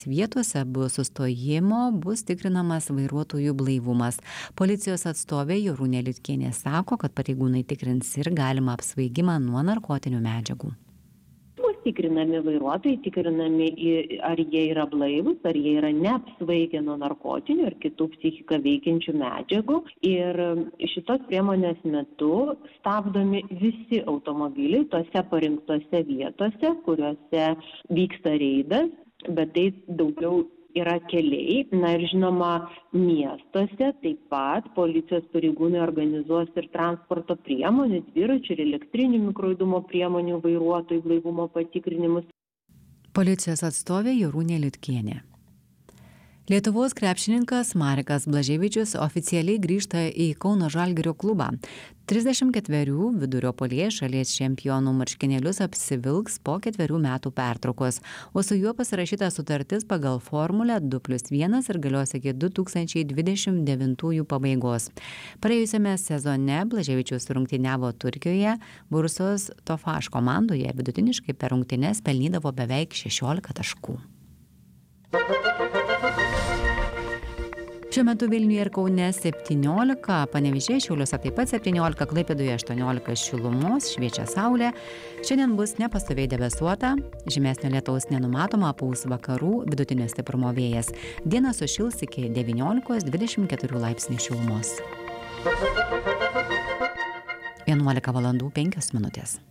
vietose bus sustojimo, bus tikrinamas vairuotojų blaivumas. Policijos atstovė Jorūnė Liutkienė sako, kad pareigūnai tikrins ir galimą apsvaigimą nuo narkotinių medžiagų. Bus tikrinami vairuotojai, tikrinami, ar jie yra blaivus, ar jie yra neapsvaigę nuo narkotinių ir kitų psichiką veikiančių medžiagų. Ir šitos priemonės metu stabdomi visi automobiliai tose parinktose vietose, kuriuose vyksta reidas, bet tai daugiau yra keliai. Na ir žinoma, miestuose taip pat policijos pareigūnai organizuos ir transporto priemonių, dviračių ir elektrinių mikrojudumo priemonių vairuotojų blaivumo patikrinimus. Policijos atstovė Jorūnė Liutkienė. Lietuvos krepšininkas Marekas Blaževičius oficialiai grįžta į Kauno Žalgirio klubą. 34 vidurio puolėjas šalies čempionų marškinėlius apsivilks po 4 metų pertraukos, o su juo pasirašyta sutartis pagal formulę 2+1 ir galios iki 2029 pabaigos. Praėjusiame sezone Blaževičius rungtyniavo Turkijoje, Bursos Tofaš komandoje vidutiniškai per rungtynes pelnydavo beveik 16 taškų. Šiuo metu Vilniuje ir Kaune 17, Panevėžyje, Šiauliuose taip pat 17, Klaipėdoje 18 šilumos, šviečia saulė. Šiandien bus nepastoviai debesuota, žymesnio lietaus nenumatoma, pūs vakarų vidutinio stiprumo vėjas. Dieną sušils iki 19-24 laipsnių šilumos. 11 valandų 5 minutės.